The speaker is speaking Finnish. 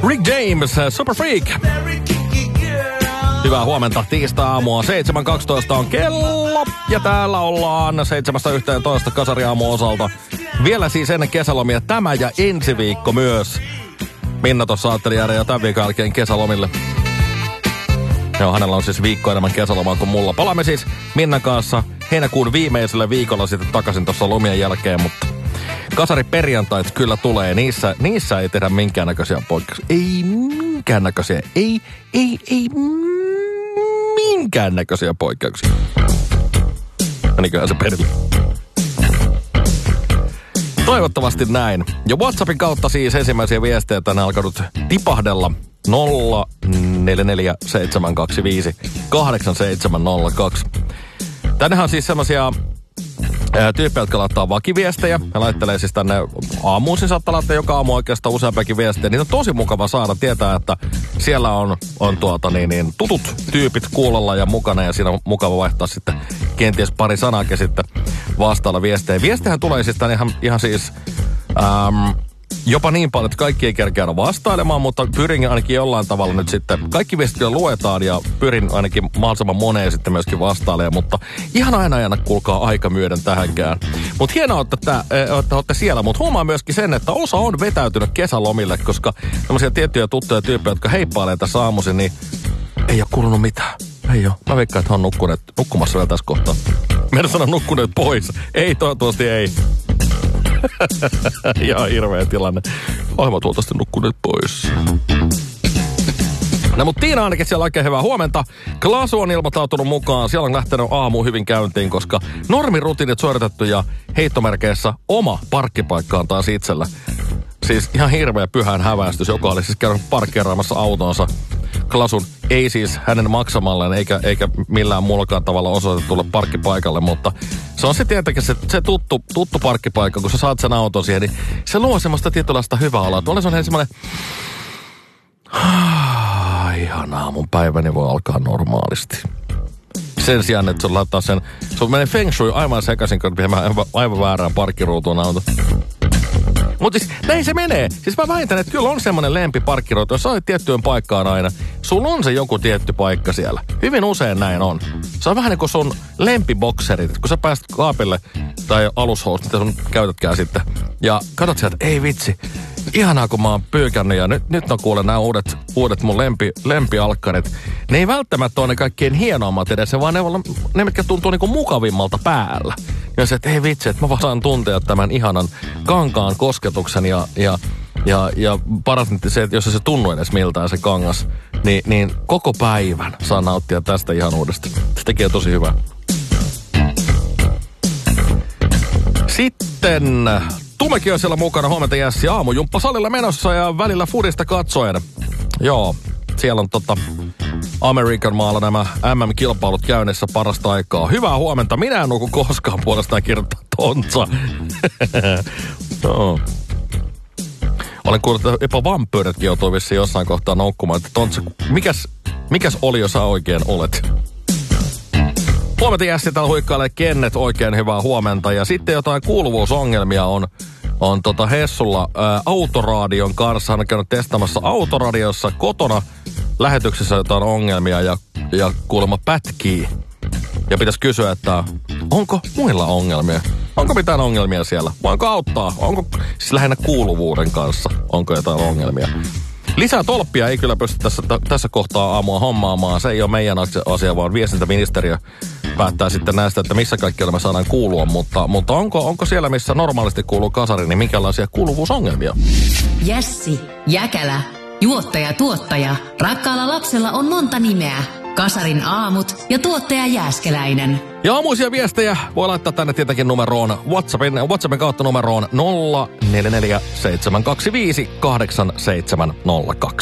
Rick James, Super Freak. Hyvää huomenta, tiistai-aamua, 7.12 on kello. Ja täällä ollaan 7.11 Kasariaamu osalta. Vielä siis ennen kesälomia tämä ja ensi viikko myös. Minna tuossa ajatteli jäädä jo tämän viikon jälkeen kesälomille. Joo, hänellä on siis viikko enemmän kesälomaa kuin mulla. Palaamme siis Minnan kanssa heinäkuun viimeisellä viikolla sitten takaisin tuossa lomien jälkeen, mutta kasariperjantait kyllä tulee. Niissä ei tehdä minkäännäköisiä poikkeuksia. Ei minkäännäköisiä. Ei minkäännäköisiä poikkeuksia. Meniköhän se perille? Toivottavasti näin. Ja WhatsAppin kautta siis ensimmäisiä viestejä tänne alkanut tipahdella 0447258702. Tännehän on siis semmosia tyyppejä, jotka laittaa vakiviestejä. He laittelee siis tänne aamuisin, saattaa laittaa joka aamu oikeastaan useampiakin viestejä. Niitä on tosi mukava saada tietää, että siellä on tutut tyypit kuulolla ja mukana. Ja siinä on mukava vaihtaa sitten kenties pari sanaakin sitten vastailla viestejä. Viestejähän tulee siis tänne ihan siis jopa niin paljon, että kaikki ei kerkeä vastailemaan, mutta pyrin ainakin jollain tavalla nyt sitten. Kaikki viestit kyllä luetaan ja pyrin ainakin mahdollisimman moneen sitten myöskin vastailemaan, mutta ihan aina kuulkaa aika myöden tähänkään. Mutta hienoa, että olette siellä, mutta huomaa myöskin sen, että osa on vetäytynyt kesälomille, koska tämmöisiä tiettyjä tuttuja tyyppejä, jotka heippailee tässä aamuisin, niin ei ole kuulunut mitään. Ei ole. Mä veikkaan, että he on nukkumassa vielä tässä kohtaa. Meidän sanon nukkuneet pois. Ei, toivottavasti ei. Ihan hirveä tilanne. Aivan tuoltaisesti nukkuneet pois. No mutta Tiina ainakin siellä oikein hyvää huomenta. Klasu on ilmoittautunut mukaan. Siellä on lähtenyt aamu hyvin käyntiin, koska normirutiinit suoritettu ja heittomerkeissä oma parkkipaikka on taas itsellä. Siis ihan hirveä pyhän häväistys, joka oli siis käynyt parkkeeraamassa autonsa. Klasun ei siis hänen maksamalleen eikä millään muullakaan tavalla osoitetulle parkkipaikalle, mutta se on se tietenkin se tuttu parkkipaikka, kun sä saat sen auton siihen, niin se luo semmoista tietynlaista hyvää oloa. Tuolla se on semmoinen, ihanaa, mun päiväni voi alkaa normaalisti. Sen sijaan, että sun laittaa sen, sun menee feng shui aivan sekaisin, kun aivan väärään parkkiruutuun auto. Mutta siis näin se menee. Siis mä väitän, että kyllä on semmoinen lempiparkkiruutu, jos sä olet tiettyyn paikkaan aina. Sulla on se joku tietty paikka siellä. Hyvin usein näin on. Se on vähän niin kuin sun lempibokserit. Kun sä pääset kaapille tai alushousut, mitä sun käytätkään sitten. Ja katsot sieltä, ei vitsi. Ihanaa, kun mä oon pyykännyt ja nyt on kuulen nämä uudet mun lempialkkarit. Ne ei välttämättä ole ne kaikkein hienoimmat edessä, vaan ne mitkä tuntuu niinku mukavimmalta päällä. Ja se, että ei vitsi, että mä vaan saan tuntea tämän ihanan kankaan kosketuksen ja parasta se, että jos se tunnu edes miltään se kangas, niin koko päivän saa nauttia tästä ihanuudesta. Se tekee tosi hyvää. Sitten Tumekin on siellä mukana, huomenta Jässi, aamujumppa salilla menossa ja välillä fudista katsoen. Joo, siellä on Amerikan maalla nämä MM-kilpailut käynnissä parasta aikaa. Hyvää huomenta, minä en nuku koskaan puolestaan kirjoittaa Tontsa. No. Olen kuullut, että jopa vampyyritkin joutuu vissiin jossain kohtaa nukkumaan, että Tontsa, mikäs olio sä oikein olet? Huomenta Jässi, täällä huikkailee Kennet, oikein hyvää huomenta. Ja sitten jotain kuuluvuusongelmia on Hessulla Autoradion kanssa. Hän on käynyt testaamassa Autoradiossa kotona lähetyksessä jotain ongelmia ja kuulemma pätkii. Ja pitäisi kysyä, että onko muilla ongelmia? Onko mitään ongelmia siellä? Voinko auttaa? Onko siis lähinnä kuuluvuuden kanssa? Onko jotain ongelmia? Lisää tolppia ei kyllä pysty tässä kohtaa aamua hommaamaan. Se ei ole meidän asia, vaan viestintäministeriö päättää sitten näistä, että missä kaikki me saadaan kuulua. Mutta onko siellä, missä normaalisti kuuluu kasari, niin minkälaisia kuuluvuusongelmia? Jässi, Jäkälä, juottaja, tuottaja. Rakkaalla lapsella on monta nimeä. Kasarin aamut ja tuottaja Jääskeläinen. Ja aamuisia viestejä voi laittaa tänne tietenkin numeroon WhatsAppin kautta numeroon 0447258702.